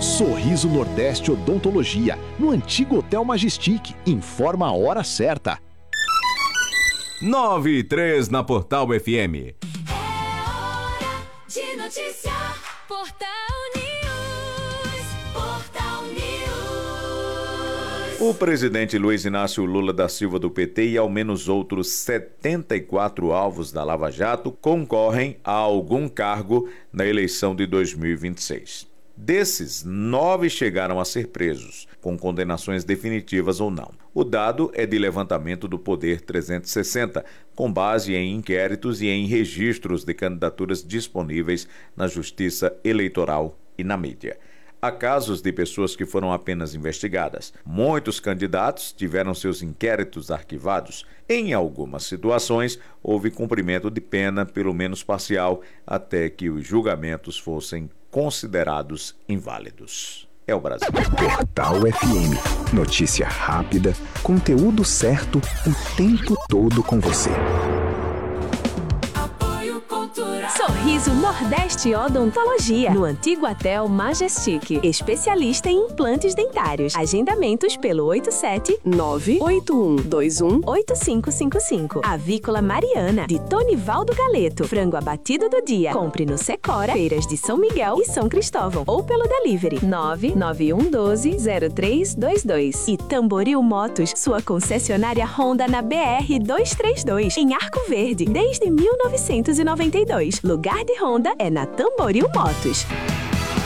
Sorriso Nordeste Odontologia, no antigo Hotel Majestic. Informa a hora certa. 9:03 na Portal FM. É hora de notícia. Portal News. Portal News. O presidente Luiz Inácio Lula da Silva do PT e ao menos outros 74 alvos da Lava Jato concorrem a algum cargo na eleição de 2026. Desses, 9 chegaram a ser presos, com condenações definitivas ou não. O dado é de levantamento do Poder 360, com base em inquéritos e em registros de candidaturas disponíveis na Justiça Eleitoral e na mídia. Há casos de pessoas que foram apenas investigadas. Muitos candidatos tiveram seus inquéritos arquivados. Em algumas situações, houve cumprimento de pena, pelo menos parcial, até que os julgamentos fossem considerados inválidos. É o Brasil. Portal FM. Notícia rápida, conteúdo certo, o tempo todo com você. Sorriso Nordeste Odontologia, no antigo Hotel Majestic. Especialista em implantes dentários. Agendamentos pelo 87-98121-8555. Avícola Mariana, de Tonivaldo Galeto. Frango abatido do dia. Compre no Secora, Feiras de São Miguel e São Cristóvão. Ou pelo delivery 99112-0322. E Tamboril Motos, sua concessionária Honda na BR 232, em Arco Verde, desde 1992. Lugar de Honda é na Tamboril Motos.